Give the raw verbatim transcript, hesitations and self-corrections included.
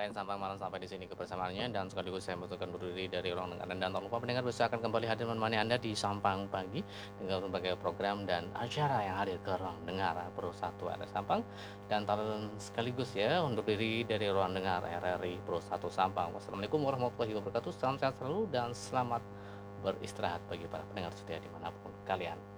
Selain Sampang malam sampai di sini kebersamaannya dan sekaligus saya membutuhkan undur diri dari ruang dengar dan tak lupa pendengar bisa akan kembali hadir menemani Anda di Sampang Pagi dengan berbagai program dan acara yang hadir ke ruang dengar Persatuan Sampang dan tak sekaligus ya undur diri dari ruang dengar R R I Pro satu Sampang. Wassalamualaikum warahmatullahi wabarakatuh. Salam sehat selalu dan selamat beristirahat bagi para pendengar setia dimanapun kalian